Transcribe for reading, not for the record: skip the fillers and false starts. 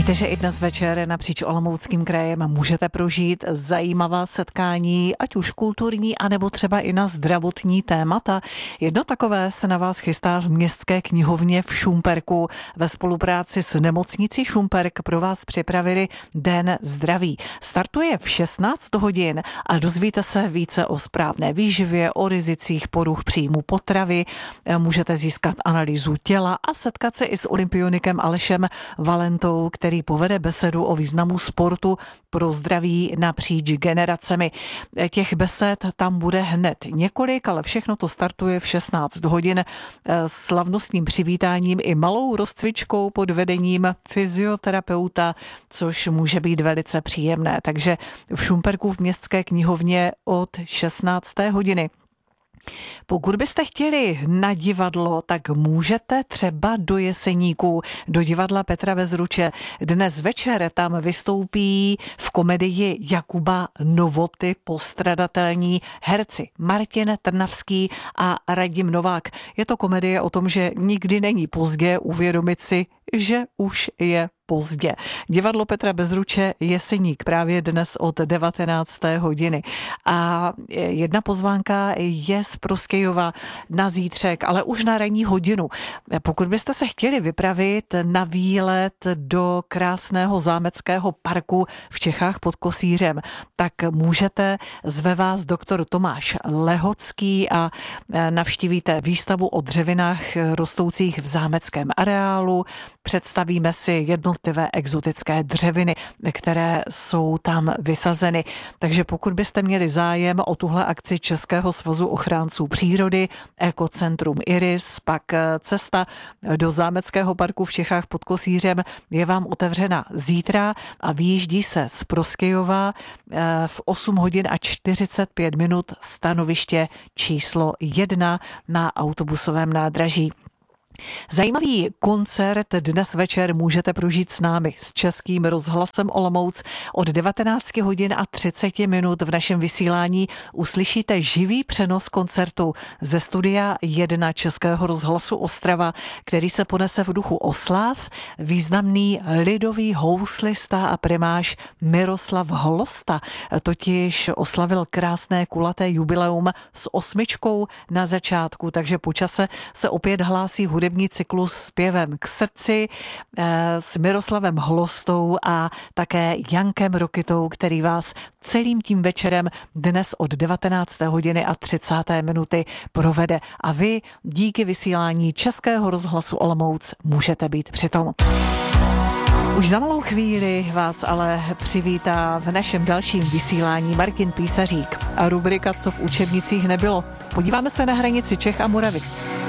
Víte, že i dnes večer napříč Olomouckým krajem můžete prožít zajímavá setkání, ať už kulturní, anebo třeba i na zdravotní témata. Jedno takové se na vás chystá v Městské knihovně v Šumperku. Ve spolupráci s nemocnicí Šumperk pro vás připravili Den zdraví. Startuje v 16 hodin a dozvíte se více o správné výživě, o rizicích poruch příjmu potravy. Můžete získat analýzu těla a setkat se i s olympionikem Alešem Valentou, který povede besedu o významu sportu pro zdraví napříč generacemi. Těch besed tam bude hned několik, ale všechno to startuje v 16 hodin slavnostním přivítáním i malou rozcvičkou pod vedením fyzioterapeuta, což může být velice příjemné. Takže v Šumperku v Městské knihovně od 16. hodiny. Pokud byste chtěli na divadlo, tak můžete třeba do Jeseníků, do divadla Petra Bezruče. Dnes večer tam vystoupí v komedii Jakuba Novoty postradatelní herci Martin Trnavský a Radim Novák. Je to komedie o tom, že nikdy není pozdě uvědomit si, že už je pozdě. Divadlo Petra Bezruče Jeseník právě dnes od 19. hodiny. A jedna pozvánka je z Prostějova na zítřek, ale už na ranní hodinu. Pokud byste se chtěli vypravit na výlet do krásného zámeckého parku v Čechách pod Kosířem, tak můžete, zve vás doktor Tomáš Lehocký a navštívíte výstavu o dřevinách rostoucích v zámeckém areálu. Představíme si jednotlivé exotické dřeviny, které jsou tam vysazeny. Takže pokud byste měli zájem o tuhle akci Českého svazu ochránců přírody, Ekocentrum Iris, pak cesta do zámeckého parku v Čechách pod Kosířem je vám otevřena zítra a vyjíždí se z Prostějova v 8 hodin a 45 minut stanoviště číslo 1 na autobusovém nádraží. Zajímavý koncert dnes večer můžete prožít s námi, s Českým rozhlasem Olomouc. Od 19 hodin a 30 minut v našem vysílání uslyšíte živý přenos koncertu ze studia 1 Českého rozhlasu Ostrava, který se ponese v duchu oslav. Významný lidový houslista a primáš Miroslav Holosta totiž oslavil krásné kulaté jubileum s 8 na začátku, takže po čase se opět hlásí hudební cyklus Zpěvem k srdci s Miroslavem Holostou a také Jankem Rokytou, který vás celým tím večerem dnes od 19. hodiny a 30. minuty provede. A vy díky vysílání Českého rozhlasu Olomouc můžete být přitom. Už za malou chvíli vás ale přivítá v našem dalším vysílání Martin Písařík a rubrika Co v učebnicích nebylo. Podíváme se na hranici Čech a Moravy.